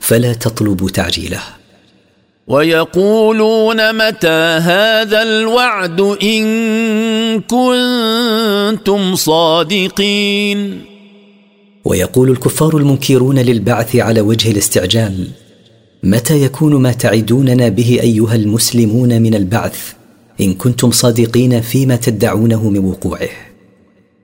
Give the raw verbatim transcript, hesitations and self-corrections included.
فلا تطلبوا تعجيله. ويقولون متى هذا الوعد إن كنتم صادقين. ويقول الكفار المنكرون للبعث على وجه الاستعجال: متى يكون ما تعدوننا به أيها المسلمون من البعث إن كنتم صادقين فيما تدعونه من وقوعه؟